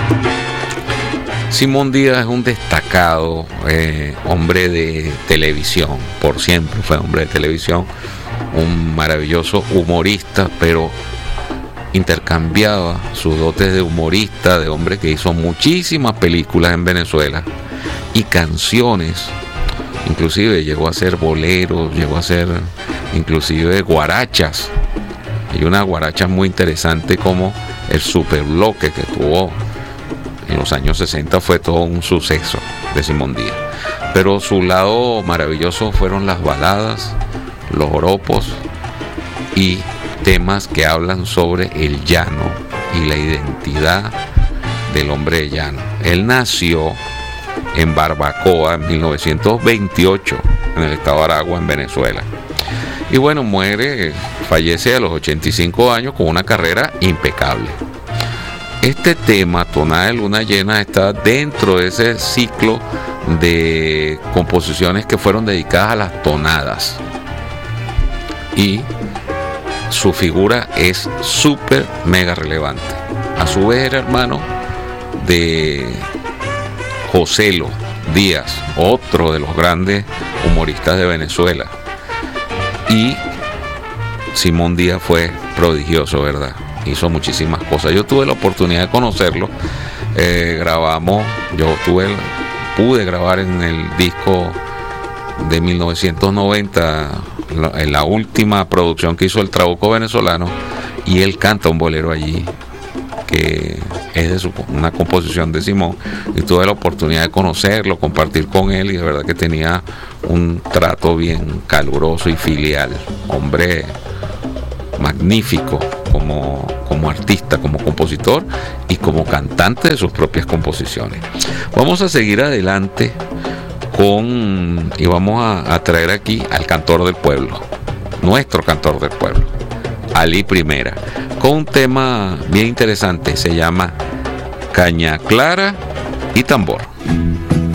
Simón Díaz es un destacado hombre de televisión, por siempre fue hombre de televisión, un maravilloso humorista, pero intercambiaba sus dotes de humorista, de hombre que hizo muchísimas películas en Venezuela y canciones, inclusive llegó a hacer boleros, llegó a hacer inclusive guarachas. Hay una guaracha muy interesante como el Superbloque que tuvo en los años 60, fue todo un suceso de Simón Díaz. Pero su lado maravilloso fueron las baladas, los joropos y temas que hablan sobre el llano y la identidad del hombre llano. Él nació en Barbacoa en 1928 en el estado de Aragua, en Venezuela. Y bueno, fallece a los 85 años con una carrera impecable. Este tema, Tonada de Luna Llena, está dentro de ese ciclo de composiciones que fueron dedicadas a las tonadas. Y su figura es súper mega relevante. A su vez era hermano de Joselo Díaz, otro de los grandes humoristas de Venezuela. Y Simón Díaz fue prodigioso, ¿verdad? Hizo muchísimas cosas. Yo tuve la oportunidad de conocerlo. Pude grabar en el disco de 1990, en la última producción que hizo el Trabuco Venezolano, y él canta un bolero allí que es de una composición de Simón, y tuve la oportunidad de conocerlo, compartir con él, y de verdad que tenía un trato bien caluroso y filial. Hombre magnífico como artista, como compositor y como cantante de sus propias composiciones. Vamos a seguir adelante y vamos a traer aquí al cantor del pueblo, nuestro cantor del pueblo, Ali Primera, con un tema bien interesante, se llama Caña Clara y Tambor.